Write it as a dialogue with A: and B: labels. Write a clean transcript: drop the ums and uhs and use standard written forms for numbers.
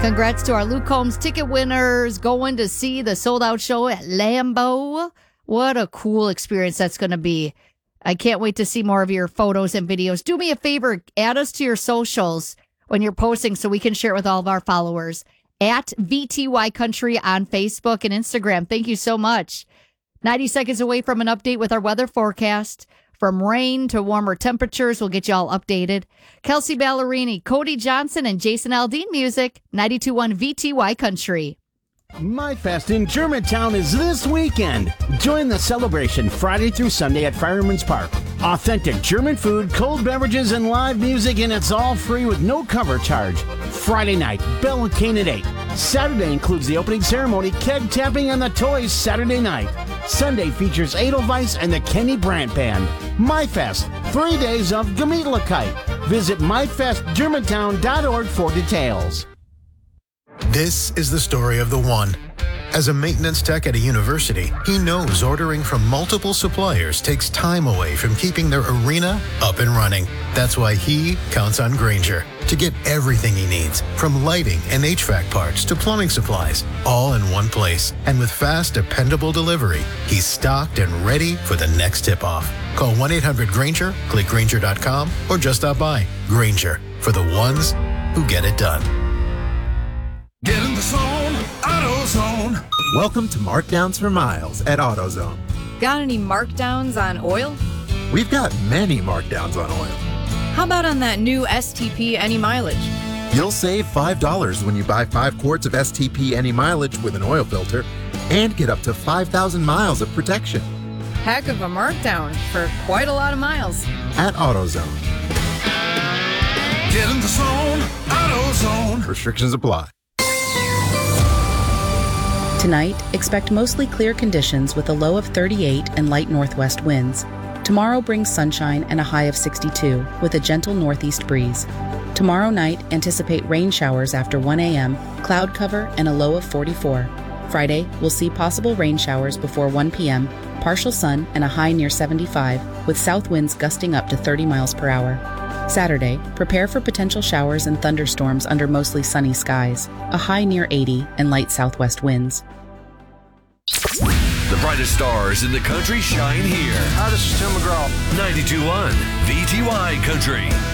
A: Congrats to our Luke Combs ticket winners going to see the sold-out show at Lambeau. What a cool experience that's going to be. I can't wait to see more of your photos and videos. Do me a favor, add us to your socials when you're posting so we can share it with all of our followers. At VTY Country on Facebook and Instagram. Thank you so much. 90 seconds away from an update with our weather forecast. From rain to warmer temperatures, we'll get you all updated. Kelsey Ballerini, Cody Johnson, and Jason Aldean music. 92.1 VTY Country.
B: MyFest in Germantown is this weekend. Join the celebration Friday through Sunday at Fireman's Park. Authentic German food, cold beverages, and live music, and it's all free with no cover charge. Friday night, Bell and Cane at 8. Saturday includes the opening ceremony, keg tapping, and the toys Saturday night. Sunday features Edelweiss and the Kenny Brandt Band. MyFest, 3 days of Gemütlichkeit. Visit myfestgermantown.org for details.
C: This is the story of the one. As a maintenance tech at a university, he knows ordering from multiple suppliers takes time away from keeping their arena up and running. That's why he counts on Grainger to get everything he needs, from lighting and HVAC parts to plumbing supplies, all in one place. And with fast, dependable delivery, he's stocked and ready for the next tip-off. Call 1-800-GRAINGER, click Grainger.com, or just stop by. Grainger, for the ones who get it done.
D: Get in the zone, AutoZone.
E: Welcome to Markdowns for Miles at AutoZone.
F: Got any markdowns on oil?
E: We've got many markdowns on oil.
F: How about on that new STP Any Mileage?
E: You'll save $5 when you buy 5 quarts of STP Any Mileage with an oil filter and get up to 5,000 miles of protection.
F: Heck of a markdown for quite a lot of miles.
E: At AutoZone.
D: Get in the zone, AutoZone.
E: Restrictions apply.
G: Tonight, expect mostly clear conditions with a low of 38 and light northwest winds. Tomorrow brings sunshine and a high of 62 with a gentle northeast breeze. Tomorrow night, anticipate rain showers after 1 a.m., cloud cover, and a low of 44. Friday, we'll see possible rain showers before 1 p.m., partial sun, and a high near 75 with south winds gusting up to 30 miles per hour. Saturday, prepare for potential showers and thunderstorms under mostly sunny skies, a high near 80 and light southwest winds.
H: The brightest stars in the country shine here.
I: Hi, this is Tim McGraw.
H: 92.1 VTY Country.